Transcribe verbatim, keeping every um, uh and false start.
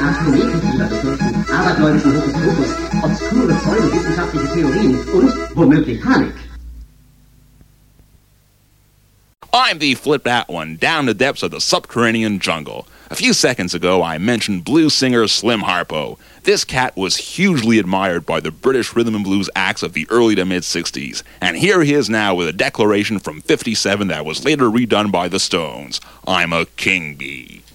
Astrometenfieber befürchten, abergläubischen Hokuspokus, obskure pseudowissenschaftliche Theorien und womöglich Panik. I'm the Flip That One, down the depths of the subterranean jungle. A few seconds ago, I mentioned blues singer Slim Harpo. This cat was hugely admired by the British rhythm and blues acts of the early to mid-sixties. And here he is now with a declaration from fifty-seven that was later redone by the Stones. I'm a king bee.